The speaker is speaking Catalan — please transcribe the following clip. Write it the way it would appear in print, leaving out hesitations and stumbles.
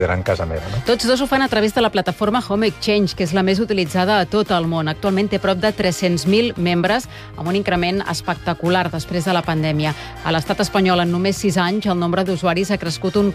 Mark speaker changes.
Speaker 1: gran casa meva. No?
Speaker 2: Tots dos ho fan a través de la plataforma Home Exchange, que és la més utilitzada a tot el món. Actualment té prop de 300.000 membres, amb un increment espectacular després de la pandèmia. A l'estat espanyol, en només 6 anys, el nombre d'usuaris ha crescut un